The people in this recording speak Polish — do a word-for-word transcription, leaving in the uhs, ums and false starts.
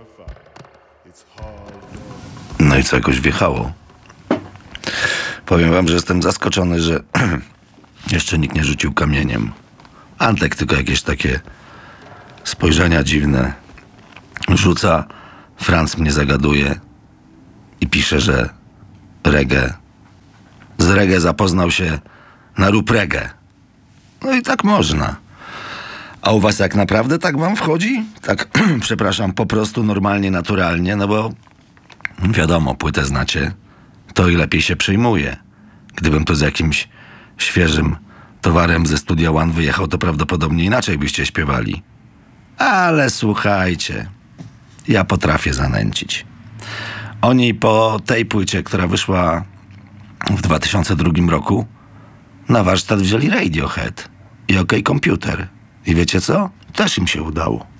No i co, jakoś wjechało? Powiem wam, że jestem zaskoczony, że jeszcze nikt nie rzucił kamieniem. Antek tylko jakieś takie spojrzenia dziwne rzuca. Franz mnie zagaduje i pisze, że reggae. Z reggae zapoznał się na rób reggae. No i tak można. A u was jak naprawdę tak wam wchodzi? Tak, przepraszam, po prostu normalnie, naturalnie, no bo wiadomo, płytę znacie, to i lepiej się przyjmuje. Gdybym tu z jakimś świeżym towarem ze Studia One wyjechał, to prawdopodobnie inaczej byście śpiewali. Ale słuchajcie, ja potrafię zanęcić. Oni po tej płycie, która wyszła w dwa tysiące drugim roku, na warsztat wzięli Radiohead i OK Computer. I wiecie co? Też im się udało.